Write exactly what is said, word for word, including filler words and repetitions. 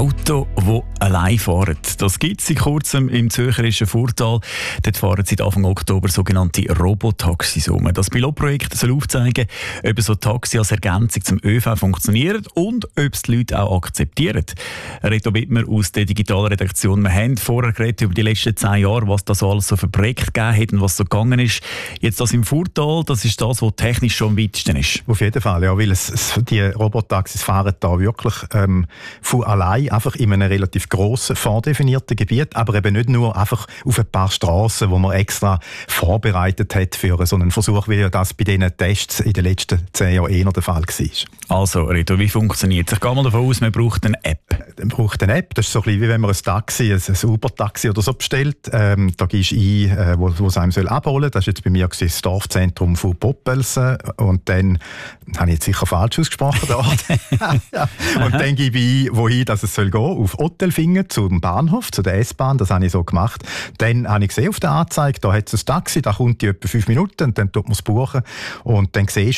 Auto, die allein fahren. Das gibt es seit kurzem im zürcherischen Furtal. Dort fahren seit Anfang Oktober sogenannte Robotaxis um. Das Pilotprojekt soll aufzeigen, ob so Taxi als Ergänzung zum ÖV funktioniert und ob es die Leute auch akzeptieren. Reto Wittmer aus der digitalen Redaktion. Wir haben vorher geredet über die letzten zehn Jahre, was da so alles so für Projekte gegeben hat und was so gegangen ist. Jetzt das im Furtal, das ist das, was technisch schon am weitesten ist. Auf jeden Fall, ja, weil es, es, die Robotaxis fahren da wirklich ähm, von allein, einfach in einem relativ grossen, vordefinierten Gebiet, aber eben nicht nur einfach auf ein paar Strassen, wo man extra vorbereitet hat für so einen Versuch, wie das bei diesen Tests in den letzten zehn Jahren eher der Fall war. Also, Reto, wie funktioniert es? Ich gehe mal davon aus, man braucht eine App. Man braucht eine App, das ist so ein bisschen wie wenn man ein Taxi, ein, ein Uber-Taxi oder so bestellt. Ähm, da gibst du ein, äh, wo, wo es einem soll abholen soll. Das war jetzt bei mir das Dorfzentrum von Poppelsen. Und dann, habe ich jetzt sicher falsch ausgesprochen, der Ort. ja. Und dann gebe ich ein, wohin dass es soll gehen, auf Ottelfingen zum Bahnhof, zu der S-Bahn. Das habe ich so gemacht. Dann habe ich gesehen auf der Anzeige, da hat es ein Taxi, da kommt die etwa fünf Minuten und dann tut man es buchen. Und dann siehst